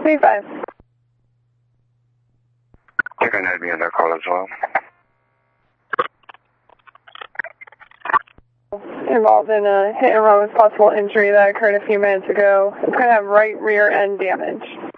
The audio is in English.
3-5. You're going to be on that call as well. Involved in a hit and run with possible injury that occurred a few minutes ago. It's going to have right rear end damage.